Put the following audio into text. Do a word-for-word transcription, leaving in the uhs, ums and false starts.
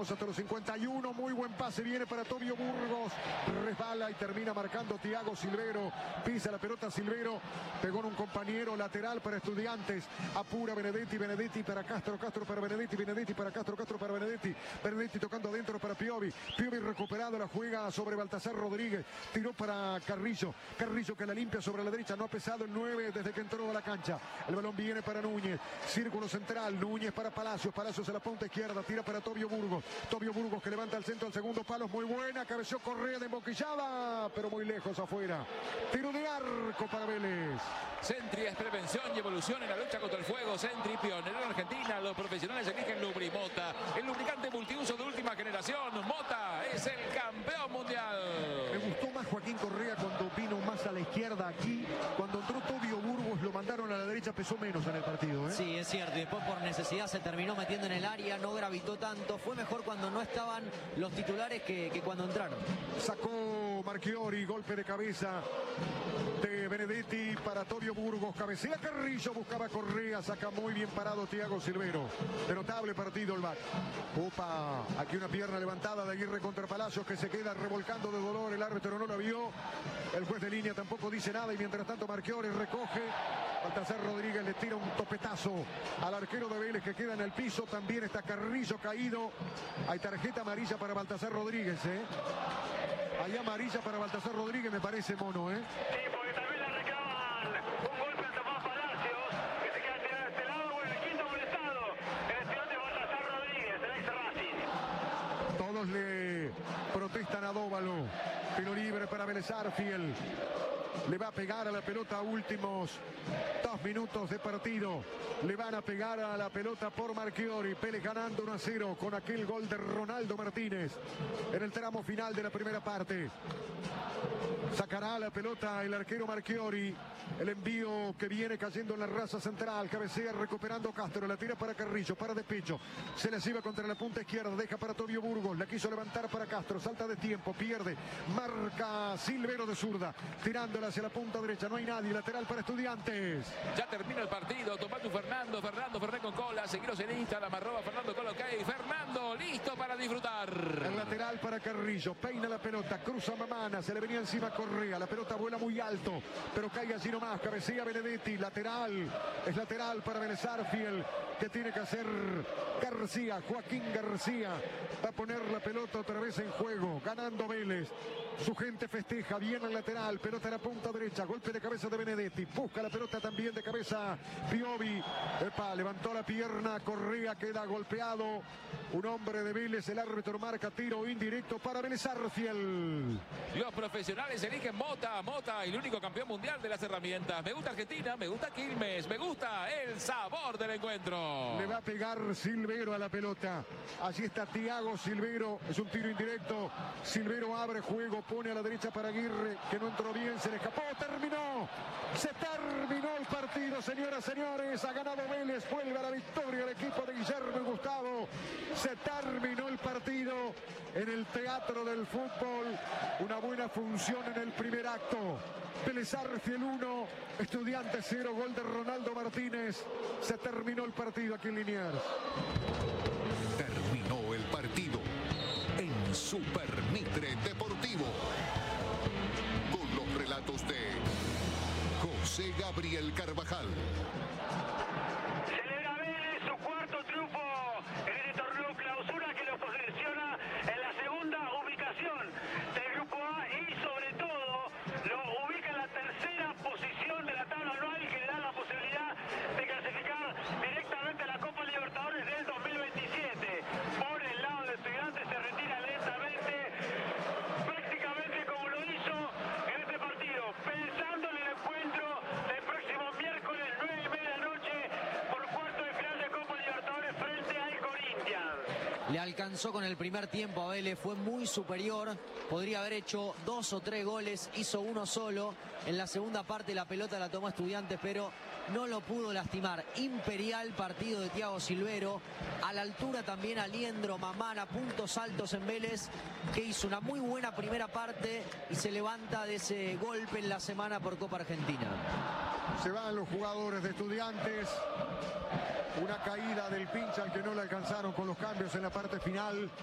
Vamos hasta los cincuenta y uno. Muy buen pase viene para Tobio Burgos. Resbala y termina marcando Thiago Silvero. Pisa la pelota Silvero. Pegó en un compañero lateral para Estudiantes. Apura Benedetti. Benedetti para Castro. Castro para Benedetti. Benedetti para Castro. Castro para Benedetti. Benedetti tocando adentro para Piovi. Piovi recuperado. La juega sobre Baltasar Rodríguez. Tiró para Carrillo. Carrillo que la limpia sobre la derecha. No ha pesado el nueve desde que entró a la cancha. El balón viene para Núñez. Círculo central. Núñez para Palacios. Palacios a la punta izquierda. Tira para Tobio Burgos. Tobio Burgos que levanta al centro al segundo palo. Muy buena. Cabeció Correa de emboquillada. Pero muy lejos afuera. Tiro de arco para Vélez. Sentry es prevención y evolución en la lucha contra el fuego. Sentry, pionero en Argentina. Los profesionales eligen Lubrimota, el lubricante multiuso de última generación. Mota es el campeón mundial. Me gustó más Joaquín Correa cuando vino más a la izquierda aquí. Cuando entró Tobio Burgos lo mandaron a la derecha, pesó menos en el partido, ¿eh? Sí, es cierto. Y después por necesidad se terminó metiendo en el área, no gravitó tanto. Fue mejor cuando no estaban los titulares que, que cuando entraron. Sacó Marchiori, golpe de cabeza de Benedetti para Tobio Burgos. Cabecea Carrillo, buscaba Correa, saca muy bien parado Thiago Silvero. De notable partido el back. Opa, aquí una pierna levantada de Aguirre contra Palacios que se queda revolcando de dolor. El árbitro no la vio. El juez de línea tampoco dice nada y mientras tanto Marchiori recoge. Baltasar Rodríguez le tira un topetazo al arquero de Vélez que queda en el piso. También está Carrillo caído. Hay tarjeta amarilla para Baltasar Rodríguez, ¿eh? Hay amarilla para Baltasar Rodríguez, me parece, Mono, ¿eh? Sí, porque también le reclaman un golpe al Tomás Palacios, que se queda tirado de este lado. Bueno, el quinto molestado, el estudiante Baltasar Rodríguez, el ex Racing. Todos le protestan a Dóvalo. Tiro libre para Vélez Arfield. Le va a pegar a la pelota últimos dos minutos de partido. Le van a pegar a la pelota por Marchiori. Vélez ganando uno a cero con aquel gol de Ronaldo Martínez en el tramo final de la primera parte. Sacará la pelota el arquero Marchiori. El envío que viene cayendo en la raza central. Cabecea recuperando Castro. La tira para Carrillo. Para de pecho. Se la lleva contra la punta izquierda. Deja para Tobio Burgos. La quiso levantar para Castro. Salta de tiempo. Pierde. Marca Silvero de zurda. Tirándola hacia la punta derecha. No hay nadie. Lateral para Estudiantes. Ya termina el partido. Tomá tu Fernando. Fernando Fernández con cola. Seguiros en Instagram. Arroba Fernando Cola. Ok. Fernando listo para disfrutar. El lateral para Carrillo. Peina la pelota. Cruza Mamana. Se le venía encima Correa. La pelota vuela muy alto. Pero cae allí nomás. Cabecea Benedetti, lateral, es lateral para Vélez Arfield, que tiene que hacer García, Joaquín García, va a poner la pelota otra vez en juego, ganando Vélez, su gente festeja, bien al lateral, pelota en la punta derecha, golpe de cabeza de Benedetti, busca la pelota también de cabeza Piovi, epa, levantó la pierna, Correa queda golpeado, un hombre de Vélez, el árbitro marca tiro indirecto para Vélez Arfield. Los profesionales eligen Mota, Mota, el único campeón mundial de las herramientas. Me gusta Argentina, me gusta Quilmes, me gusta el sabor del encuentro. Le va a pegar Silvero a la pelota. Allí está Thiago Silvero, es un tiro indirecto. Silvero abre juego, pone a la derecha para Aguirre, que no entró bien, se le escapó, terminó. Se terminó el partido, señoras y señores. Ha ganado Vélez, vuelve a la victoria el equipo de Guillermo y Gustavo. Se terminó el partido en el Teatro del Fútbol. Una buena función en el primer acto. Vélez Arfield uno, Estudiantes cero, gol de Ronaldo Martínez. Se terminó el partido aquí en Liniers. Terminó el partido en Super Mitre Deportivo. Con los relatos de José Gabriel Carvajal. Celebra Vélez su cuarto triunfo en este torneo clausura que lo posiciona en la segunda ubicación del Grupo A y sobre todo lo ubica en la tercera posición de la tabla anual que le da la posibilidad de clasificar directamente a la Copa Libertadores del dos mil veintisiete. Por el lado de Estudiantes se retira lentamente, prácticamente como lo hizo en este partido, pensando en el encuentro del próximo miércoles nueve y media de la noche por cuarto de final de Copa Libertadores frente al Corinthians. Le alcanzó con el primer tiempo a Vélez, fue muy superior, podría haber hecho dos o tres goles, hizo uno solo. En la segunda parte la pelota la tomó Estudiantes, pero no lo pudo lastimar. Imperial partido de Thiago Silvero, a la altura también Aliendro, Mamana, puntos altos en Vélez, que hizo una muy buena primera parte y se levanta de ese golpe en la semana por Copa Argentina. Se van los jugadores de Estudiantes. Una caída del pincha al que no le alcanzaron con los cambios en la parte final.